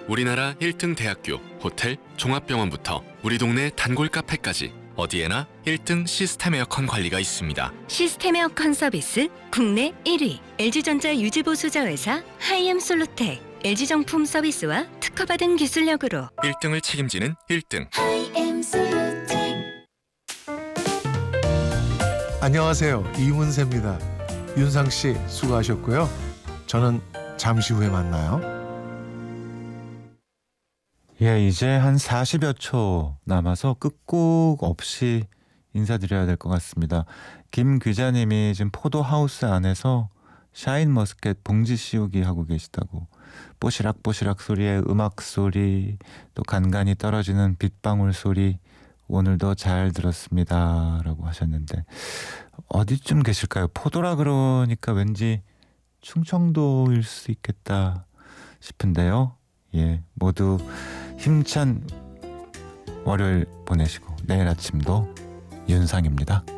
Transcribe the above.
우리나라 1등 대학교, 호텔, 종합병원부터 우리 동네 단골 카페까지 어디에나 1등 시스템 에어컨 관리가 있습니다. 시스템 에어컨 서비스 국내 1위 LG전자 유지보수자회사 하이엠솔루텍 LG정품 서비스와 특허받은 기술력으로 1등을 책임지는 1등. 안녕하세요. 이문세입니다. 윤상 씨 수고하셨고요. 저는 잠시 후에 만나요. 예, 이제 한 40여 초 남아서 끝곡 없이 인사드려야 될 것 같습니다. 김 기자님이 지금 포도하우스 안에서 샤인머스켓 봉지 씌우기 하고 계시다고. 뽀시락뽀시락 소리에 음악 소리, 또 간간히 떨어지는 빗방울 소리, 오늘도 잘 들었습니다 라고 하셨는데 어디쯤 계실까요? 포도라 그러니까 왠지 충청도일 수 있겠다 싶은데요. 예, 모두 힘찬 월요일 보내시고 내일 아침도 윤상입니다.